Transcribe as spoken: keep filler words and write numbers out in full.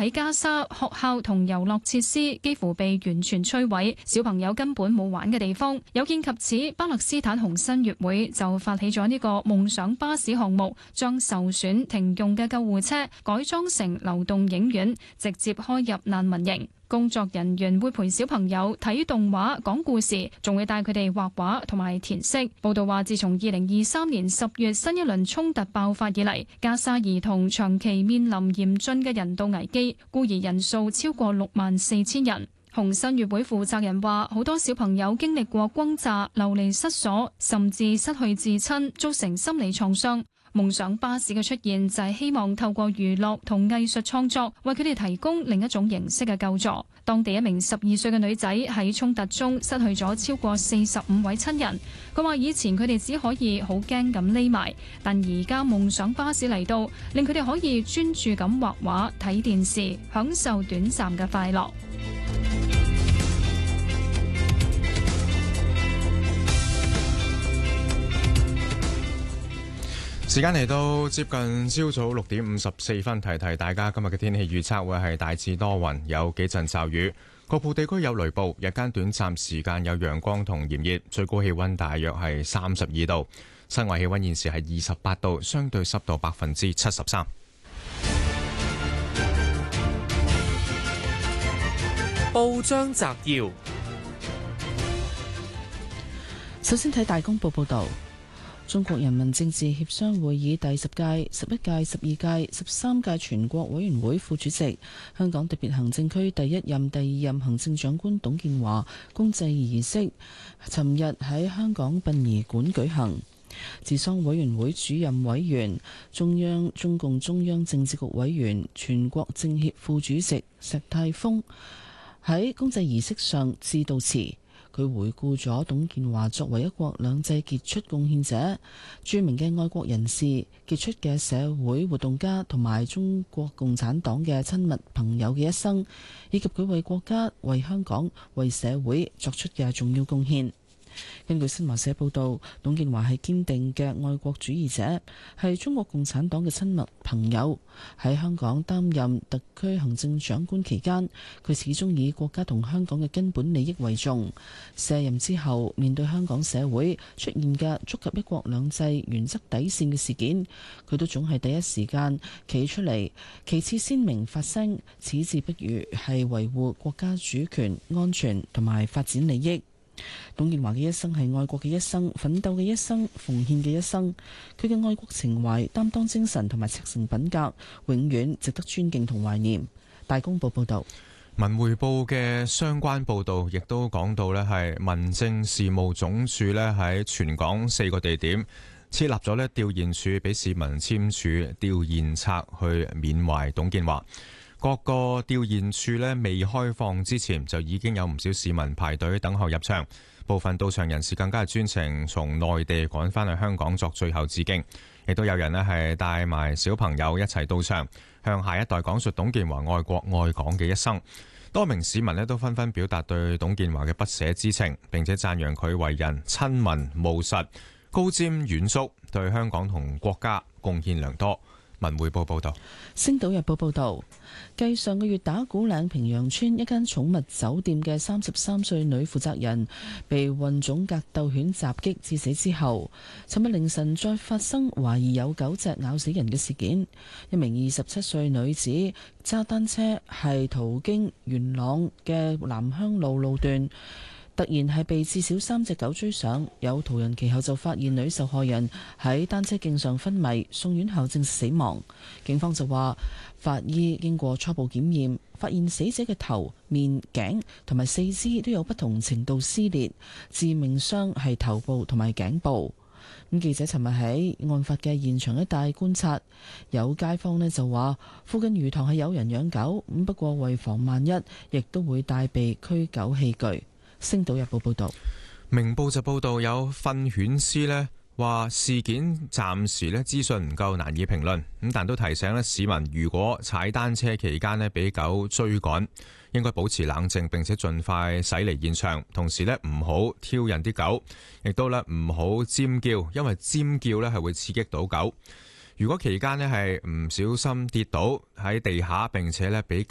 喺加沙學校同遊樂設施幾乎被完全摧毀，小朋友根本冇玩嘅地方。有見及此，巴勒斯坦紅新月會就發起咗呢個夢想巴士項目，將受損停用嘅救護車改裝成流動影院，直接開入難民營。工作人員會陪小朋友睇動畫、講故事，仲會帶佢哋畫畫同埋填色。報道話，自從二零二三年十月新一輪衝突爆發以嚟，加沙兒童長期面臨嚴峻嘅人道危機，孤兒人數超過六萬四千人。紅新月會負責人話，好多小朋友經歷過轟炸、流離失所，甚至失去至親，造成心理創傷。夢想巴士嘅出現就係希望透過娛樂同藝術創作，為佢哋提供另一種形式嘅救助。當地一名十二歲嘅女仔喺衝突中失去咗超過四十五位親人。佢話以前佢哋只可以好驚咁匿埋，但而家夢想巴士嚟到，令佢哋可以專注咁畫畫、睇電視，享受短暫嘅快樂。 時間嚟到接近朝早六點五十四分，提提大家今日嘅天氣預測會係大致多雲，有幾陣驟雨，局部地區有雷暴，日間短暫時間有陽光同炎熱，最高氣溫大約係三十二度，室外氣溫現時係二十八度，相對濕度百分之七十三。 報章摘要， 首先睇大公報報道。中國人民政治協商會議第十屆、十一屆、十二屆、十三屆全國委員會副主席、香港特別行政區第一任、第二任行政長官董建華公祭儀式，尋日喺香港殯儀館舉行。治喪委員會主任委員、中央中共中央政治局委員、全國政協副主席石泰峰喺公祭儀式上致悼詞。佢回顧咗董建華作為一國兩制傑出貢獻者、著名嘅愛國人士、傑出嘅社會活動家同埋中國共產黨嘅親密朋友嘅一生，以及佢為國家、為香港、為社會作出嘅重要貢獻。根據新華社報道，董建華係堅定嘅愛國主義者，係中國共產黨嘅親密朋友。喺香港擔任特區行政長官期間，佢始終以國家同香港嘅根本利益為重。卸任之後，面對香港社會出現嘅觸及一國兩制原則底線嘅事件，佢都總係第一時間企出嚟，其次鮮明發聲，矢志不渝係維護國家主權、安全同埋發展利益。董建華嘅一生係愛國嘅一生，奮鬥嘅一生，奉獻嘅一生。佢嘅愛國情懷、擔當精神同埋赤誠品格，永遠值得尊敬同懷念。大公報報道， 文匯報嘅相關報道亦都講到呢係民政事務總署呢喺全港四個地點設立咗呢吊唁處，俾市民簽署吊唁冊去緬懷董建華。各個吊唁處咧未開放之前，就已經有唔少市民排隊等候入場。部分到場人士更加係專程從內地趕返去香港作最後致敬，亦都有人咧係帶埋小朋友一齊到場，向下一代講述董建華愛國愛港嘅一生。多名市民咧都紛紛表達對董建華嘅不捨之情，並且讚揚佢為人親民務實、高瞻遠矚，對香港同國家貢獻良多。文匯報報道， 星島日報報道，繼上個月打鼓嶺平陽村一間寵物酒店嘅三十三歲女負責人被混種格鬥犬襲擊致死之後，尋日凌晨再發生懷疑有狗隻咬死人嘅事件。一名二十七歲女子揸單車係途經元朗嘅南鄉路路段，突然係被至少三隻狗追上，有途人其後就發現女受害人喺單車徑上昏迷，送院後證實死亡。警方就話，法醫經過初步檢驗，發現死者嘅頭、面、頸同埋四肢都有不同程度撕裂，致命傷係頭部同埋頸部。咁記者尋日喺案發嘅現場一帶觀察，有街坊呢就話附近魚塘係有人養狗，咁不過為防萬一，亦都會帶備驅狗器具。星島日報報道， 明報就報道有訓犬師呢話事件暫時呢資訊唔夠，難以評論。咁但都提醒呢市民，如果踩單車期間呢俾狗追趕，應該保持冷靜，並且盡快駛離現場。同時呢唔好挑釁啲狗，亦都呢唔好尖叫，因為尖叫呢係會刺激到狗。如果期間呢係唔小心跌倒喺地下，並且呢俾